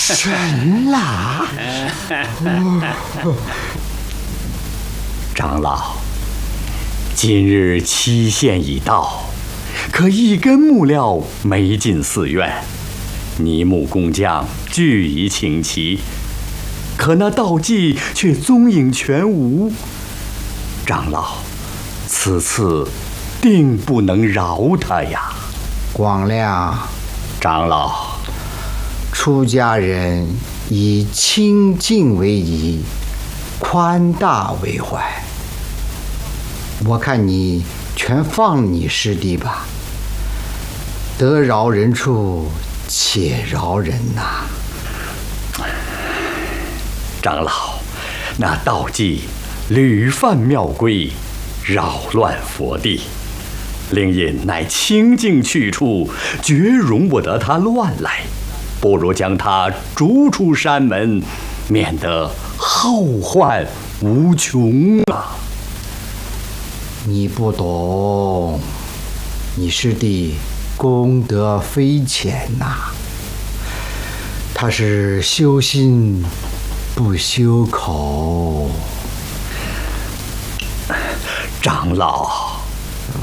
神啦！ 长老，今日期限已到，可一根木料没进寺院，泥木工匠俱已请齐，可那道济却踪影全无。长老，此次定不能饶他呀！ 广亮， 长老， 出家人以清净为宜，宽大为怀。我看你全放你师弟吧，得饶人处且饶人呐。 长老，那道济屡犯庙规，扰乱佛地，灵隐乃清净去处，绝容不得他乱来，不如将他逐出山门，免得后患无穷啊！ 你不懂，你师弟功德非浅呐，他是修心不修口。 长老，